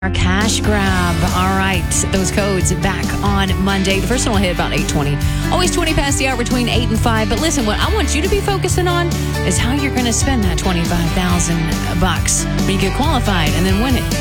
Our cash grab. All right. Those codes back on Monday. The first one will hit about 8:20. Always 20 past the hour between 8 and 5. But listen, what I want you to be focusing on is how you're going to spend that $25,000 when you get qualified and then win it.